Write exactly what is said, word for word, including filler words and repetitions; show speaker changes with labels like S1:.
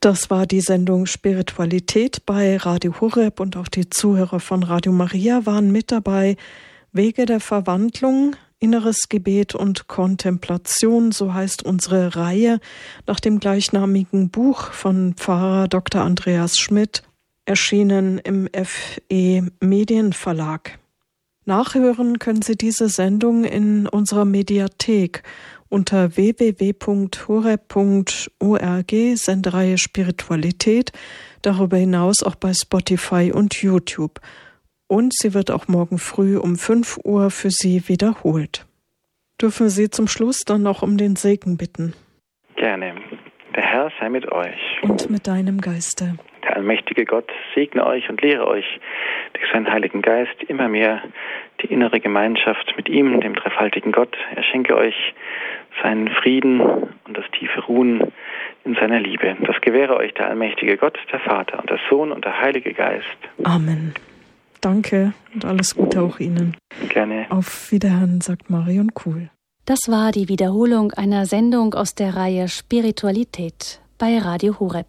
S1: Das war die Sendung Spiritualität bei Radio Horeb und auch die Zuhörer von Radio Maria waren mit dabei. Wege der Verwandlung, inneres Gebet und Kontemplation, so heißt unsere Reihe nach dem gleichnamigen Buch von Pfarrer Doktor Andreas Schmidt, erschienen im F E Medienverlag. Nachhören können Sie diese Sendung in unserer Mediathek unter w w w punkt horeb punkt org, Sendereihe Spiritualität, darüber hinaus auch bei Spotify und YouTube. Und sie wird auch morgen früh um fünf Uhr für Sie wiederholt. Dürfen Sie zum Schluss dann noch um den Segen bitten?
S2: Gerne. Der Herr sei mit euch.
S1: Und mit deinem Geiste.
S2: Der allmächtige Gott segne euch und lehre euch durch seinen Heiligen Geist immer mehr die innere Gemeinschaft mit ihm, dem dreifaltigen Gott. Er schenke euch seinen Frieden und das tiefe Ruhen in seiner Liebe. Das gewähre euch der allmächtige Gott, der Vater und der Sohn und der Heilige Geist.
S1: Amen. Danke und alles Gute auch Ihnen.
S2: Gerne.
S1: Auf Wiederhören, sagt Marion Kuhl.
S3: Das war die Wiederholung einer Sendung aus der Reihe Spiritualität bei Radio Horeb.